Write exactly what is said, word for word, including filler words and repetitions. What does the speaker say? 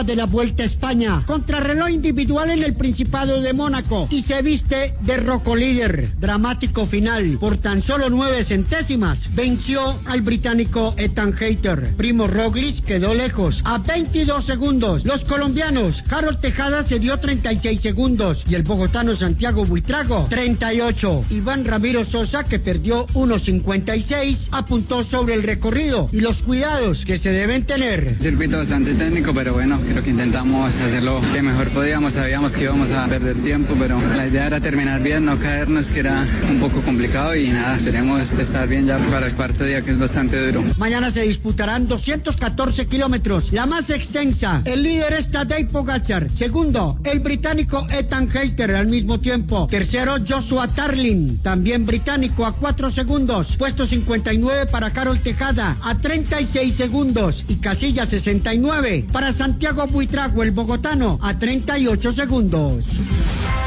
etapa de la Vuelta a España. Contrarreloj individual en el Principado de Mónaco y se viste de rocolíder. Dramático final. Por tan solo nueve centésimas venció al británico Ethan Hayter. Primo Roglic quedó lejos a veintidós segundos. Los colombianos Harold Tejada se dio treinta y seis segundos y el bogotano Santiago Buitrago treinta y ocho. Iván Ramiro Sosa, que perdió uno cincuenta y seis, apuntó sobre el recorrido y los cuidados que se deben tener. Circuito bastante técnico, pero bueno, creo que intentamos hacer lo que mejor podíamos. Sabíamos que íbamos a perder tiempo, pero la idea era terminar bien, no caernos, que era un poco complicado, y nada, esperemos estar bien ya para el cuarto día, que es bastante duro. Mañana se disputarán doscientos catorce kilómetros, la más extensa. El líder es Tadej Pogačar, segundo el británico Ethan Hayter al mismo tiempo, tercero Joshua Tarling, también británico, a cuatro segundos, puesto cincuenta y nueve para Harold Tejada a treinta y seis segundos y casilla sesenta y nueve para Santiago Buitrago, el bogotano, a treinta y ocho segundos.